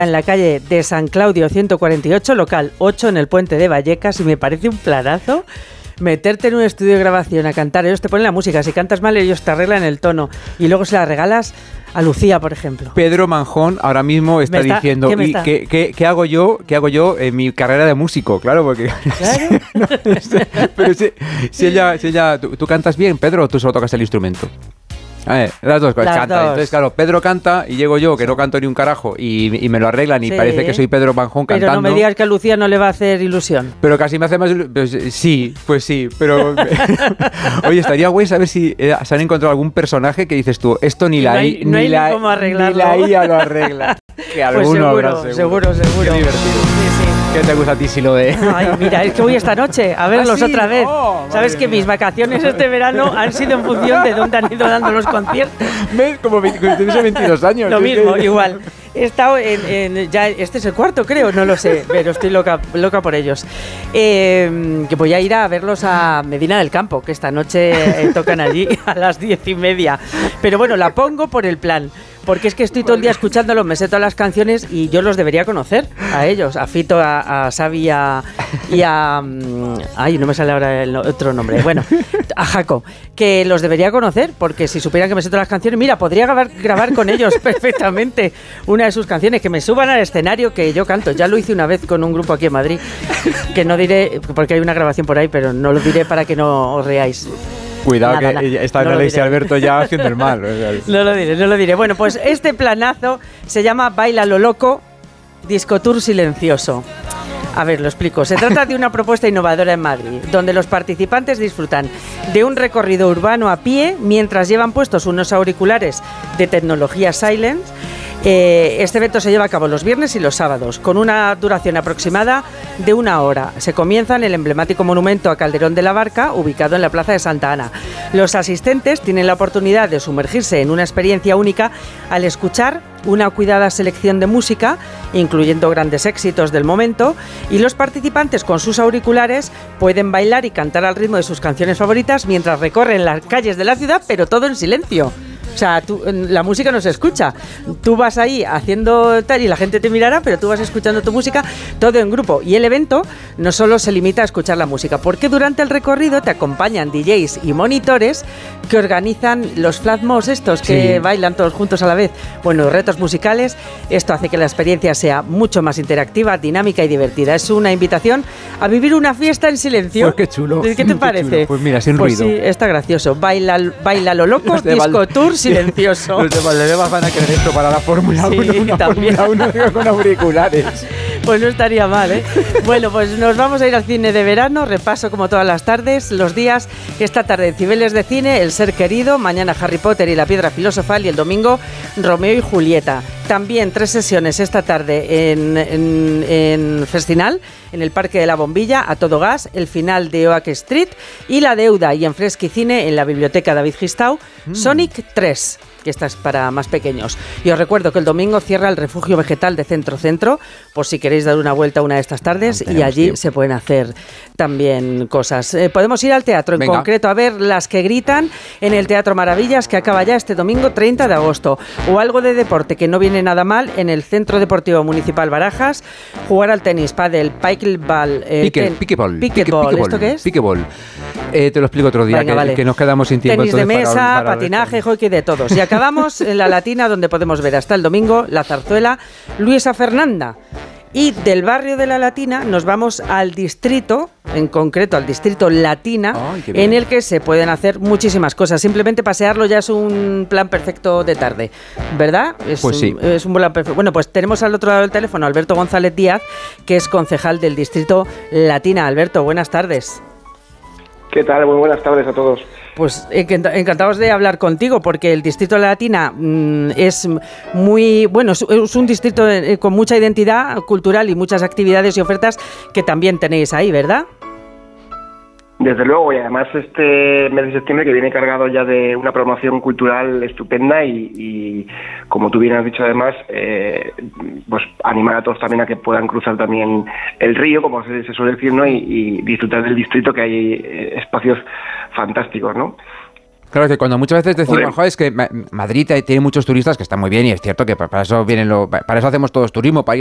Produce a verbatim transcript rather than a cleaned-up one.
en la calle de San Claudio ciento cuarenta y ocho, local ocho, en el Puente de Vallecas, y me parece un planazo meterte en un estudio de grabación a cantar. Ellos te ponen la música, si cantas mal ellos te arreglan el tono y luego se la regalas a Lucía, por ejemplo. Pedro Manjón ahora mismo está, está diciendo, ¿qué, ¿y qué, qué, qué hago yo? ¿Qué hago yo en mi carrera de músico? Claro, porque ¿Claro? no, pero si, si ella, si ella ¿tú, ¿tú cantas bien, Pedro, o tú solo tocas el instrumento? A ver, las dos cosas, las canta. Dos. Entonces, claro, Pedro canta y llego yo, que no canto ni un carajo, y, y me lo arreglan y sí, parece que soy Pedro Manjón cantando. Pero no me digas que a Lucía no le va a hacer ilusión. Pero casi me hace más ilusión. Pues, sí, pues sí, pero... Oye, estaría guay saber si eh, se han encontrado algún personaje que dices tú, esto ni la, no hay, I, no ni, hay la, ni, cómo ni la I A lo arregla. Que alguno pues seguro, habrá, seguro, seguro, seguro. Qué divertido. Sí, sí. ¿Qué te gusta a ti si lo de...? Ay, mira, es que voy esta noche a verlos ¿Ah, sí? otra vez. Oh, Sabes que mía. mis vacaciones este verano han sido en función de dónde han ido dando los conciertos. ¿Ves? Como tienes veintidós años. Lo mismo, igual. He estado en, en... ya este es el cuarto, creo, no lo sé, pero estoy loca, loca por ellos. Eh, que voy a ir a verlos a Medina del Campo, que esta noche eh, tocan allí a las diez y media. Pero bueno, la pongo por el plan. Porque es que estoy todo el día escuchándolos, me sé todas las canciones y yo los debería conocer a ellos, a Fito, a, a Xavi y a, y a... Ay, no me sale ahora el otro nombre. Bueno, a Jaco, que los debería conocer porque si supieran que me sé todas las canciones, mira, podría grabar, grabar con ellos perfectamente una de sus canciones, que me suban al escenario que yo canto. Ya lo hice una vez con un grupo aquí en Madrid, que no diré, porque hay una grabación por ahí, pero no lo diré para que no os reáis. Cuidado, nada, que nada. está no Alexia Alberto ya haciendo el mal. No lo diré, no lo diré. Bueno, pues este planazo se llama Baila lo Loco, Disco Tour Silencioso. A ver, lo explico. Se trata de una propuesta innovadora en Madrid, donde los participantes disfrutan de un recorrido urbano a pie mientras llevan puestos unos auriculares de tecnología Silence. Eh, este evento se lleva a cabo los viernes y los sábados, con una duración aproximada de una hora. Se comienza en el emblemático monumento a Calderón de la Barca, ubicado en la Plaza de Santa Ana. Los asistentes tienen la oportunidad de sumergirse en una experiencia única al escuchar una cuidada selección de música, incluyendo grandes éxitos del momento, y los participantes con sus auriculares pueden bailar y cantar al ritmo de sus canciones favoritas mientras recorren las calles de la ciudad, pero todo en silencio. O sea, tú, la música no se escucha. Tú vas ahí haciendo tal y la gente te mirará, pero tú vas escuchando tu música, todo en grupo. Y el evento no solo se limita a escuchar la música, porque durante el recorrido te acompañan D Js y monitores que organizan los flat mobs estos que sí. bailan todos juntos a la vez. Bueno, retos musicales. Esto hace que la experiencia sea mucho más interactiva, dinámica y divertida. Es una invitación a vivir una fiesta en silencio. Pues qué chulo. ¿Qué te qué parece? Chulo. Pues mira, sin pues ruido. Sí, está gracioso. Baila, baila lo loco, Disco Val... Tour silencioso. Los de Valdebebas van a querer esto para la Fórmula sí, uno, una también. Fórmula uno con auriculares. Pues no estaría mal, ¿eh? Bueno, pues nos vamos a ir al cine de verano, repaso como todas las tardes, los días, esta tarde Cibeles de Cine, El Ser Querido, mañana Harry Potter y la Piedra Filosofal y el domingo Romeo y Julieta. También tres sesiones esta tarde en, en, en Festinal, en el Parque de la Bombilla, a todo gas, el final de Oak Street y La Deuda, y en Fresquicine, en la Biblioteca David Gistau, mm. Sonic tres. Que esta es para más pequeños. Y os recuerdo que el domingo cierra el refugio vegetal de Centro Centro, por si queréis dar una vuelta una de estas tardes, no y allí tiempo. Se pueden hacer también cosas. Eh, podemos ir al teatro, en Venga. concreto, a ver Las que gritan en el Teatro Maravillas, que acaba ya este domingo treinta de agosto. O algo de deporte, que no viene nada mal, en el Centro Deportivo Municipal Barajas, jugar al tenis, pádel, pickleball, eh, Pique, ten, piqueball, piqueball. Pique, ¿Esto qué es? Piqueball. Eh, te lo explico otro día, Venga, que, vale. que nos quedamos sin tiempo. Tenis de mesa, para, para patinaje, hockey, de todos. Y acabamos en la Latina, donde podemos ver hasta el domingo la zarzuela Luisa Fernanda. Y del barrio de la Latina nos vamos al distrito, en concreto al distrito Latina, Ay, en el que se pueden hacer muchísimas cosas. Simplemente pasearlo ya es un plan perfecto de tarde, ¿verdad? Es pues sí. Un, es un plan perfecto. Bueno, pues tenemos al otro lado del teléfono a Alberto González Díaz, que es concejal del distrito Latina. Alberto, buenas tardes. ¿Qué tal? Muy buenas tardes a todos. Pues encantados de hablar contigo, porque el Distrito de la Latina mmm, es muy, bueno, es, es un distrito de, con mucha identidad cultural y muchas actividades y ofertas que también tenéis ahí, ¿verdad? Desde luego, y además este mes de septiembre que viene cargado ya de una promoción cultural estupenda y, y como tú bien has dicho además, eh, pues animar a todos también a que puedan cruzar también el río, como se, se suele decir, ¿no? Y, y disfrutar del distrito, que hay eh, espacios fantásticos, ¿no? Claro que cuando muchas veces decimos, Joder. joder, es que Ma- Madrid tiene muchos turistas, que está muy bien y es cierto que para eso vienen lo, para eso hacemos todos turismo, para ir